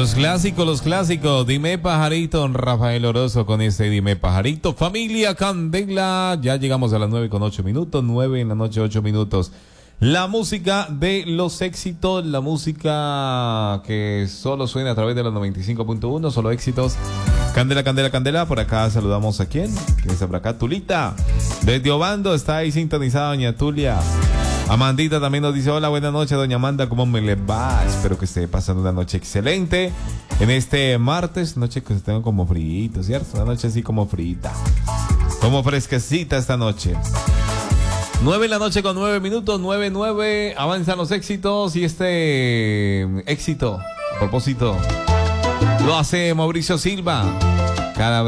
Los clásicos. Dime Pajarito, Rafael Orozo con ese Dime Pajarito. Familia Candela. Ya llegamos a las 9:08. 9 en la noche, 8 minutos. La música de los éxitos, la música que solo suena a través de los 95.1, solo éxitos. Candela, Candela, Candela. Por acá saludamos a quién. ¿Quién está por acá? Tulita. Desde Obando está ahí sintonizada doña Tulia. Amandita también nos dice: hola, buenas noches, doña Amanda, ¿cómo me le va? Espero que esté pasando una noche excelente en este martes, noche que se tenga como frío, ¿cierto? Una noche así como frita, como fresquecita esta noche. 9 en la noche con 9 minutos, 9:09, avanzan los éxitos y este éxito, a propósito, lo hace Mauricio Silva. Cada